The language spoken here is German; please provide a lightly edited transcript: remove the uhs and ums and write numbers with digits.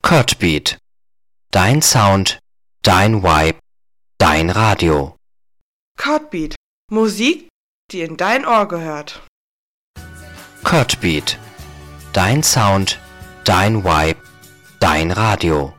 Cutbeat. Dein Sound, dein Vibe, dein Radio. Cutbeat. Musik, die in dein Ohr gehört. Cutbeat. Dein Sound, dein Vibe, dein Radio.